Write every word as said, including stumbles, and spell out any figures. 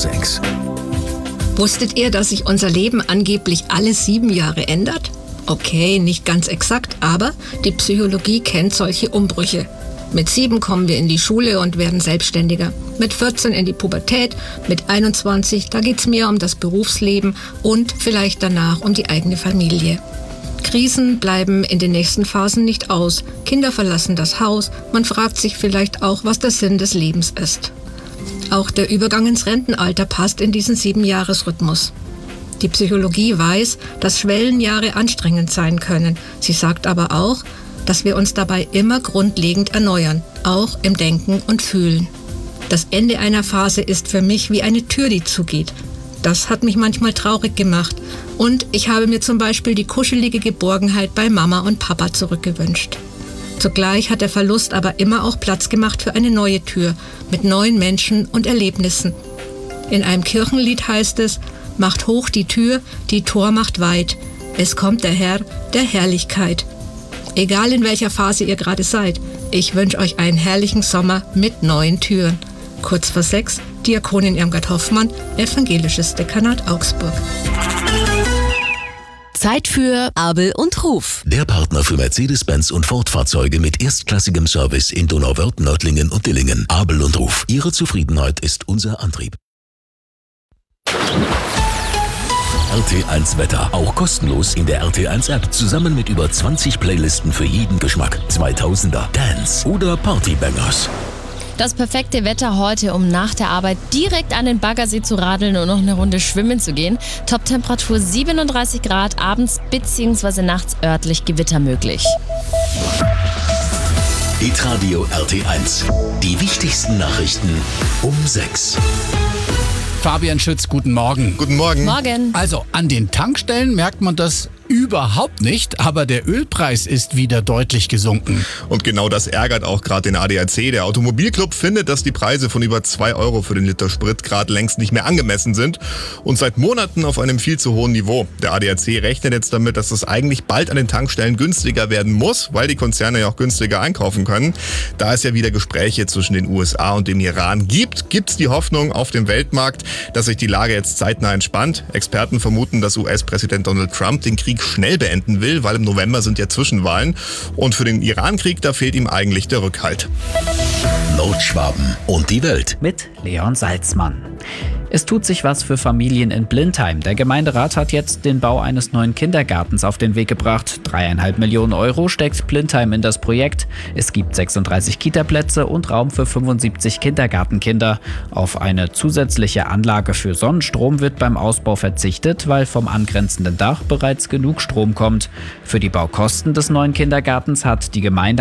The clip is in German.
sechs. Wusstet ihr, dass sich unser Leben angeblich alle sieben Jahre ändert? Okay, nicht ganz exakt, aber die Psychologie kennt solche Umbrüche. Mit sieben kommen wir in die Schule und werden selbstständiger. Mit vierzehn in die Pubertät, mit einundzwanzig, da geht's mehr um das Berufsleben und vielleicht danach um die eigene Familie. Krisen bleiben in den nächsten Phasen nicht aus. Kinder verlassen das Haus. Man fragt sich vielleicht auch, was der Sinn des Lebens ist. Auch der Übergang ins Rentenalter passt in diesen Siebenjahresrhythmus. Die Psychologie weiß, dass Schwellenjahre anstrengend sein können. Sie sagt aber auch, dass wir uns dabei immer grundlegend erneuern, auch im Denken und Fühlen. Das Ende einer Phase ist für mich wie eine Tür, die zugeht. Das hat mich manchmal traurig gemacht und ich habe mir zum Beispiel die kuschelige Geborgenheit bei Mama und Papa zurückgewünscht. Zugleich hat der Verlust aber immer auch Platz gemacht für eine neue Tür mit neuen Menschen und Erlebnissen. In einem Kirchenlied heißt es: Macht hoch die Tür, die Tor macht weit. Es kommt der Herr der Herrlichkeit. Egal in welcher Phase ihr gerade seid, ich wünsche euch einen herrlichen Sommer mit neuen Türen. Kurz vor sechs, Diakonin Irmgard Hoffmann, Evangelisches Dekanat Augsburg. Zeit für Abel und Ruf. Der Partner für Mercedes-Benz und Ford-Fahrzeuge mit erstklassigem Service in Donauwörth, Nördlingen und Dillingen. Abel und Ruf. Ihre Zufriedenheit ist unser Antrieb. R T eins Wetter. Auch kostenlos in der R T eins App. Zusammen mit über zwanzig Playlisten für jeden Geschmack. zweitausender, Dance oder Partybangers. Das perfekte Wetter heute, um nach der Arbeit direkt an den Baggersee zu radeln und noch eine Runde schwimmen zu gehen. Toptemperatur siebenunddreißig Grad, abends bzw. nachts örtlich Gewitter möglich. Hitradio R T eins. Die wichtigsten Nachrichten um sechs. Fabian Schütz, guten Morgen. Guten Morgen. Morgen. Also, an den Tankstellen merkt man das überhaupt nicht, aber der Ölpreis ist wieder deutlich gesunken. Und genau das ärgert auch gerade den A D A C. Der Automobilclub findet, dass die Preise von über zwei Euro für den Liter Sprit gerade längst nicht mehr angemessen sind und seit Monaten auf einem viel zu hohen Niveau. Der A D A C rechnet jetzt damit, dass es eigentlich bald an den Tankstellen günstiger werden muss, weil die Konzerne ja auch günstiger einkaufen können. Da es ja wieder Gespräche zwischen den U S A und dem Iran gibt, gibt es die Hoffnung auf dem Weltmarkt, dass sich die Lage jetzt zeitnah entspannt. Experten vermuten, dass U S-Präsident Donald Trump den Krieg schnell beenden will, weil im November sind ja Zwischenwahlen. Und für den Iran-Krieg, da fehlt ihm eigentlich der Rückhalt. Nordschwaben und die Welt. Mit Leon Salzmann. Es tut sich was für Familien in Blindheim. Der Gemeinderat hat jetzt den Bau eines neuen Kindergartens auf den Weg gebracht. Dreieinhalb Millionen Euro steckt Blindheim in das Projekt. Es gibt sechsunddreißig Kita-Plätze und Raum für fünfundsiebzig Kindergartenkinder. Auf eine zusätzliche Anlage für Sonnenstrom wird beim Ausbau verzichtet, weil vom angrenzenden Dach bereits genug Strom kommt. Für die Baukosten des neuen Kindergartens hat die Gemeinde